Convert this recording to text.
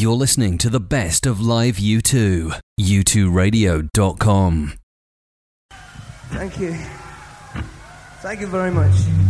You're listening to the best of live U2. U2Radio.com. Thank you. Thank you very much.